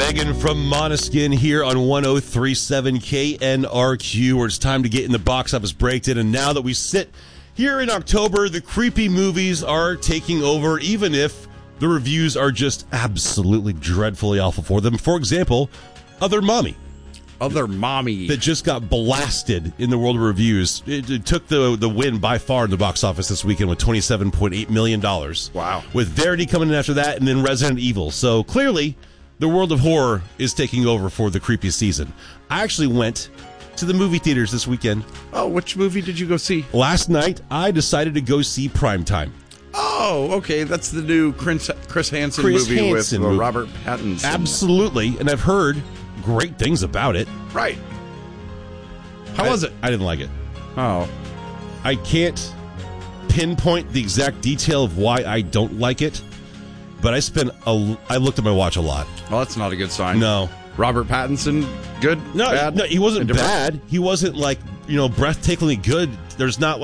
Megan from Måneskin here on 103.7 KNRQ, where it's time to get in the box office breakdown. And now that we sit here in October, the creepy movies are taking over, even if the reviews are just absolutely dreadfully awful for them. For example, Other Mommy. Other Mommy. That just got blasted in the world of reviews. It took the win by far in the box office this weekend with $27.8 million. Wow. With Verity coming in after that, and then Resident Evil. So clearly, the world of horror is taking over for the creepy season. I actually went to the movie theaters this weekend. Oh, which movie did you go see? Last night, I decided to go see Primetime. Oh, okay. That's the new Chris Hansen movie with Robert Pattinson. Absolutely. And I've heard great things about it. Right. How was it? I didn't like it. Oh. I can't pinpoint the exact detail of why I don't like it, but I looked at my watch a lot. Well, that's not a good sign. No. Robert Pattinson, good? No, bad? No, he wasn't bad. He wasn't breathtakingly good. There's not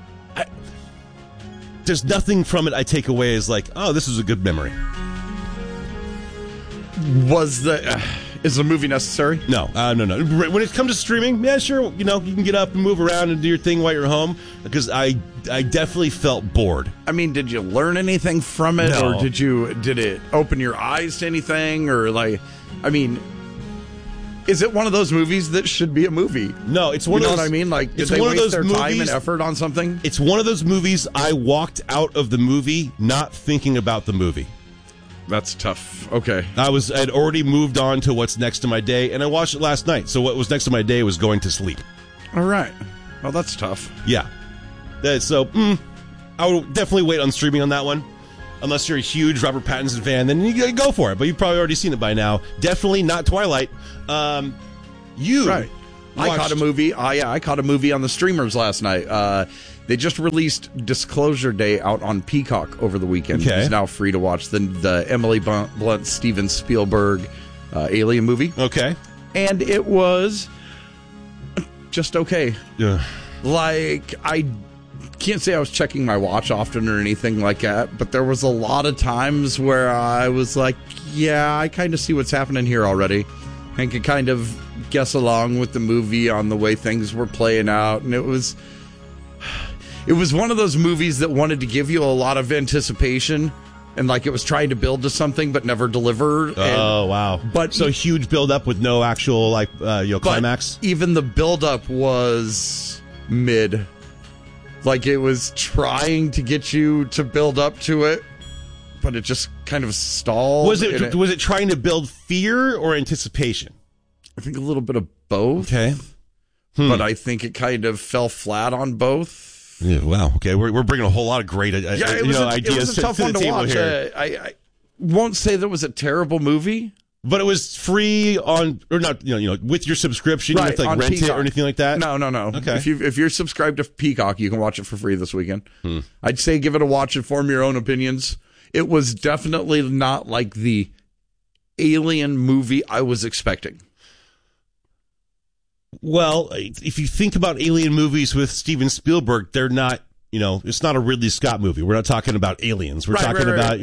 there's nothing from it I take away as oh, this is a good memory. Is the movie necessary? No. When it comes to streaming, yeah, sure, you can get up and move around and do your thing while you're home, because I definitely felt bored. I mean, did you learn anything from it? No. Or did it open your eyes to anything? Or is it one of those movies that should be a movie? No, it's one of those. You know what I mean? Did they waste their time and effort on something? It's one of those movies I walked out of the movie not thinking about the movie. That's tough. Okay. I'd already moved on to what's next to my day, and I watched it last night. So what was next to my day was going to sleep. All right. Well, that's tough. Yeah. So I would definitely wait on streaming on that one. Unless you're a huge Robert Pattinson fan, then you go for it. But you've probably already seen it by now. Definitely not Twilight. Right. I caught a movie. I caught a movie on the streamers last night. They just released Disclosure Day out on Peacock over the weekend. Okay. It's now free to watch. The Emily Blunt, Steven Spielberg Alien movie. Okay. And it was just okay. Yeah. I can't say I was checking my watch often or anything like that, but there was a lot of times where I was like, yeah, I kind of see what's happening here already, and could kind of guess along with the movie on the way things were playing out. And it was one of those movies that wanted to give you a lot of anticipation, and it was trying to build to something but never deliver. Oh, wow. But so huge build up with no actual climax. Even the build up was mid. It was trying to get you to build up to it, but it just kind of stalled. Was it trying to build fear or anticipation? I think a little bit of both. Okay. But I think it kind of fell flat on both. Yeah, wow. Okay, we're bringing a whole lot of great ideas it was a tough one to watch. Here. I won't say that it was a terrible movie. But it was free on, or not, with your subscription, right, you have to rent Peacock. It or anything like that? No. Okay. If you're subscribed to Peacock, you can watch it for free this weekend. I'd say give it a watch and form your own opinions. It was definitely not like the Alien movie I was expecting. Well, if you think about Alien movies with Steven Spielberg, they're not, it's not a Ridley Scott movie. We're not talking about aliens. We're talking about,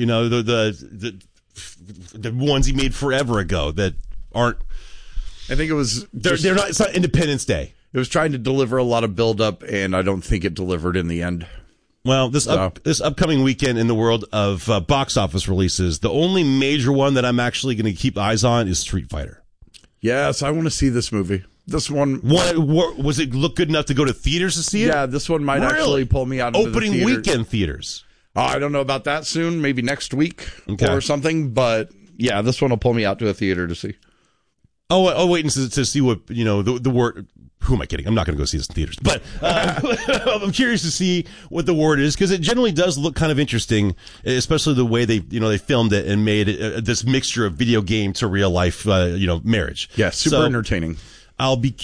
the ones he made forever ago that aren't. I think it was. They're not. It's not Independence Day. It was trying to deliver a lot of build up, and I don't think it delivered in the end. Well, this upcoming weekend in the world of box office releases, the only major one that I'm actually going to keep eyes on is Street Fighter. Yes, I want to see this movie. This one. Was it look good enough to go to theaters to see it? Yeah, this one might actually pull me out of opening weekend theaters. I don't know about that soon. Maybe next week or something. But yeah, this one will pull me out to a theater to see. Oh, wait to see what the word. Who am I kidding? I'm not going to go see this in theaters, but I'm curious to see what the word is, because it generally does look kind of interesting, especially the way they filmed it and made it this mixture of video game to real life marriage. Yeah, super entertaining. I'll be.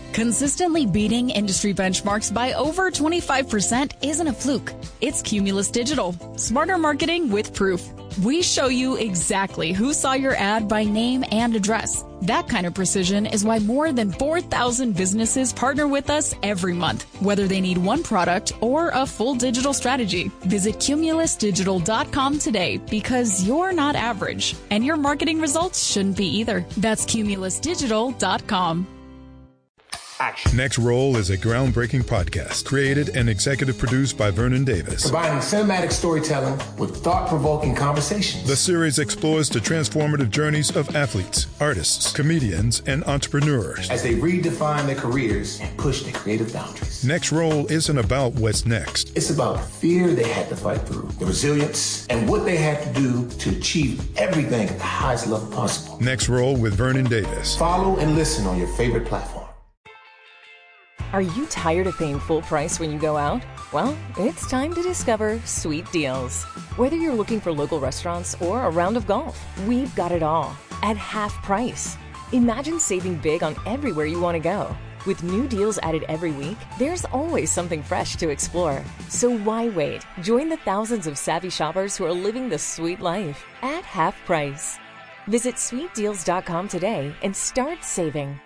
Consistently beating industry benchmarks by over 25% isn't a fluke. It's Cumulus Digital. Smarter marketing with proof. We show you exactly who saw your ad by name and address. That kind of precision is why more than 4,000 businesses partner with us every month, whether they need one product or a full digital strategy. Visit cumulusdigital.com today because you're not average, and your marketing results shouldn't be either. That's cumulusdigital.com. Action. Next Roll is a groundbreaking podcast created and executive produced by Vernon Davis. Combining cinematic storytelling with thought-provoking conversations. The series explores the transformative journeys of athletes, artists, comedians, and entrepreneurs as they redefine their careers and push their creative boundaries. Next Roll isn't about what's next. It's about the fear they had to fight through, the resilience, and what they had to do to achieve everything at the highest level possible. Next Roll with Vernon Davis. Follow and listen on your favorite platform. Are you tired of paying full price when you go out? Well, it's time to discover Sweet Deals. Whether you're looking for local restaurants or a round of golf, we've got it all at half price. Imagine saving big on everywhere you want to go. With new deals added every week, there's always something fresh to explore. So why wait? Join the thousands of savvy shoppers who are living the sweet life at half price. Visit sweetdeals.com today and start saving.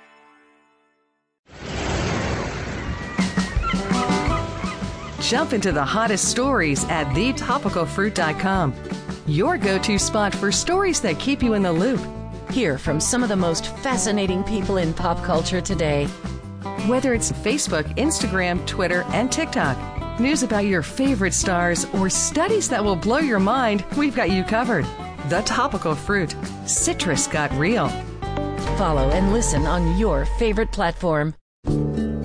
Jump into the hottest stories at thetopicalfruit.com. Your go-to spot for stories that keep you in the loop. Hear from some of the most fascinating people in pop culture today. Whether it's Facebook, Instagram, Twitter, and TikTok, news about your favorite stars, or studies that will blow your mind, we've got you covered. The Topical Fruit. Citrus got real. Follow and listen on your favorite platform.